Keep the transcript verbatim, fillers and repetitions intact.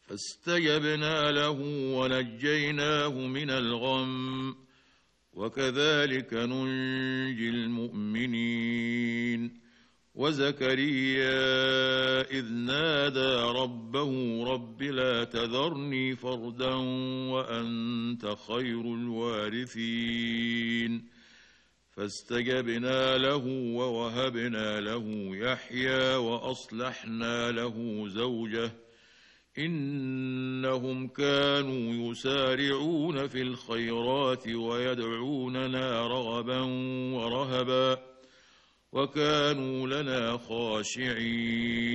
فاستجبنا له ونجيناه من الغم وكذلك ننجي المؤمنين. وزكريا إذ نادى ربه رب لا تذرني فردا وأنت خير الوارثين فاستجبنا له ووهبنا له يحيى وأصلحنا له زوجه إنهم كانوا يسارعون في الخيرات ويدعوننا رغبا ورهبا وكانوا لنا خاشعين.